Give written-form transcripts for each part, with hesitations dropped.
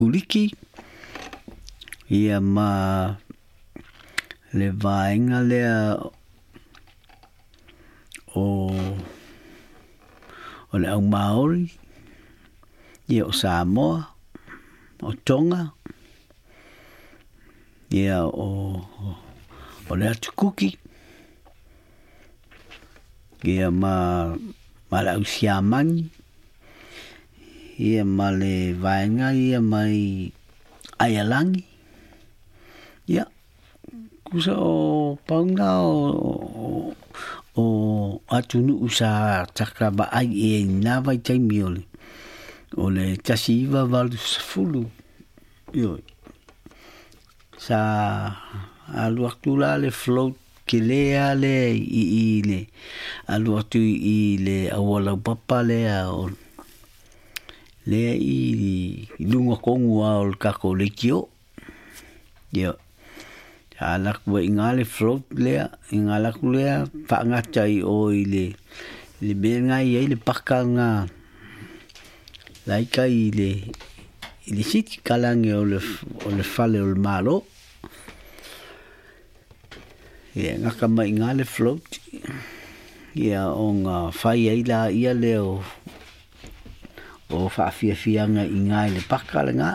uliki ia ma le vaenga lea o le au Maori ia o Samoa o Tonga ia o le atu kuki ia ma le au siamangi ia ma le vaenga ia mai Aialangi ia kusa o paunga o atunu usa takaba ai e na vai taimi o le tasiva valu sefulu io sa alu aktula le float ke lea le i le alu atu i le awala papa lea o le i lunga kongu o le kako le kio io ala ku ingale float lea ingala ku lea fa ngatai o i le benga i le pakanga laika i le siti kalange o le fale o le malo ia ngaka mai ingale float ia o ngā whai eila ia leo o whaafiafianga i ngā le pakalanga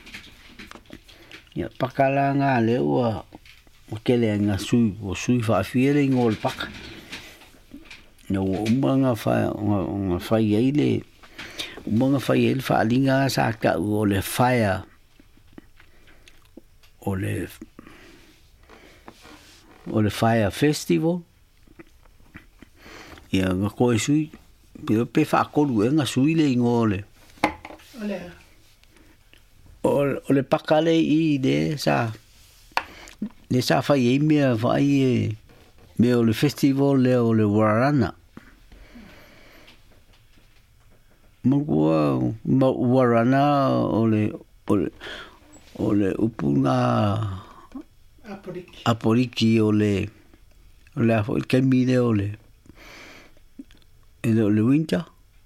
ia pakalanga leo o kele ngā sui o sui whaafire i ngō le paka no umanga whai eile umanga whai eile whaalinga sa ka o le fire o le fire festival ia ngā koe sui pero pe whaakolu e ngā sui le ngō le o le pakale i de sa le sa fai e mea vai me o le festival le o le Warana Mangua Warana o le upunga aporiki o le afo i kemine o le winter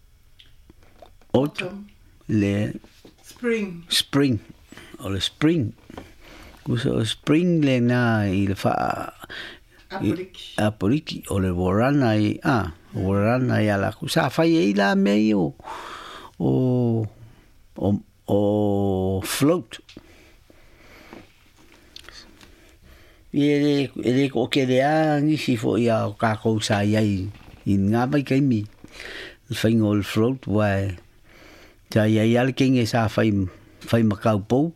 autumn le spring o le spring kusa o spring le na i le fa aporiki o le Warana i Warana i ala kusa fai e la mei o float ele ko ke dea ngisi fo ia o kako sa iai i ngā mai kaimi fai ngol float wai ta iai ale kenge sa fai makau pou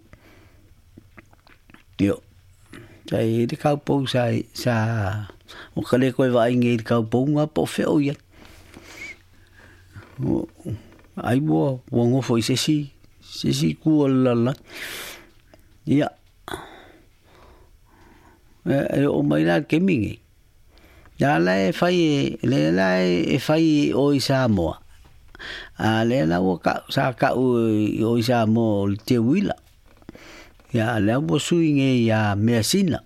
io ta i de kau pou sa o kale koe vai nge kau pou ngā po feo ia ai bo wongo foi sesi kua lala ia o mai la kemingi ya la e fai o Samoa a le la o ka sa ka o Samoa te wila ya le bo suinge ya mesina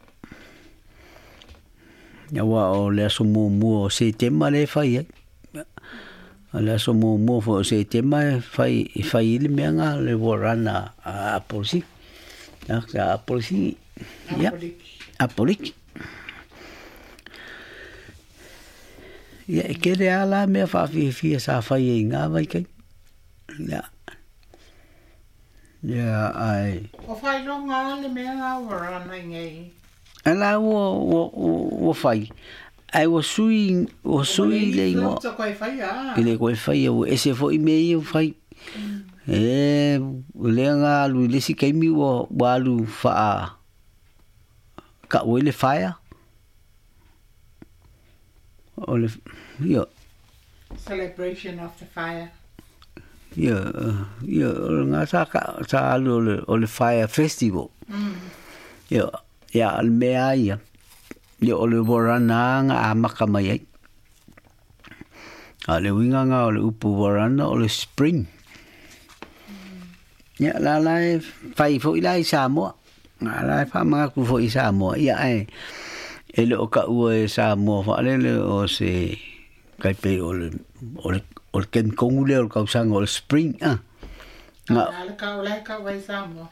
ya wa o le so mo se tema le fai ala so mo fo se tema fai le menga le Warana a polisi ya polisi ya apolik ya kere ala me fa fi sa fai nga vai kai ya ai o fai longa le menga Warana ngai ala wo fai ai wo sui le ngo ile ko fai o ese foi meio fai le nga lu le si kai mi wo balu fa ka le fire o le celebration of the fire nga sa o le fire festival al mea ia o le Warana nga a makamai a le winga nga o le upu Warana o le spring la fai fo ila i Samoa ala fa ma ku fo i Samoa ia ele o ka ua Samoa fa le o se kai pe o le ken kongule o ka usanga o le spring Nga Ala ka ulai ka wai Samoa.